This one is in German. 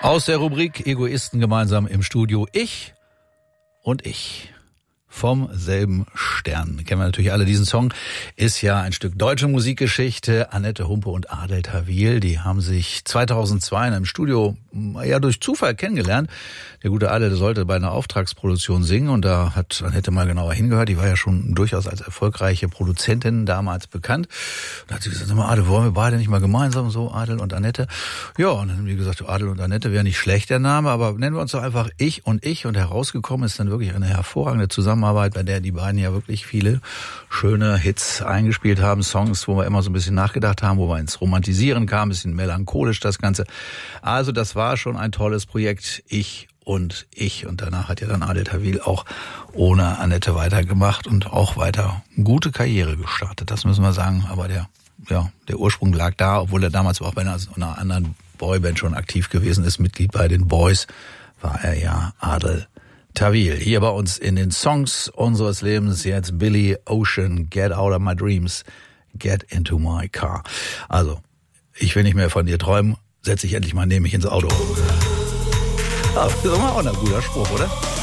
Aus der Rubrik Egoisten gemeinsam im Studio. Ich und ich. Vom selben Stern. Kennen wir natürlich alle. Diesen Song ist ja ein Stück deutsche Musikgeschichte. Annette Humpe und Adel Tawil, die haben sich 2002 in einem Studio ja durch Zufall kennengelernt. Der gute Adel, der sollte bei einer Auftragsproduktion singen und da hat Annette mal genauer hingehört. Die war ja schon durchaus als erfolgreiche Produzentin damals bekannt. Da hat sie gesagt, sag mal, Adel, wollen wir beide nicht mal gemeinsam so, Adel und Annette? Ja, und dann haben die gesagt, Adel und Annette wäre nicht schlecht, der Name, aber nennen wir uns doch einfach Ich und ich. Und herausgekommen ist dann wirklich eine hervorragende Zusammenarbeit, bei der die beiden ja wirklich viele schöne Hits eingespielt haben, Songs, wo wir immer so ein bisschen nachgedacht haben, wo wir ins Romantisieren kamen, ein bisschen melancholisch das Ganze. Also das war schon ein tolles Projekt, Ich und ich. Und danach hat ja dann Adel Tawil auch ohne Annette weitergemacht und auch weiter gute Karriere gestartet. Das müssen wir sagen. Aber der Ursprung lag da, obwohl er damals auch bei einer anderen Boyband schon aktiv gewesen ist. Mitglied bei den Boys war er ja Adel Tawil. Hier bei uns in den Songs unseres Lebens jetzt Billy Ocean, Get Out of My Dreams, Get Into My Car. Also, ich will nicht mehr von dir träumen, setz dich endlich mal neben mich ins Auto. Das ist auch ein guter Spruch, oder?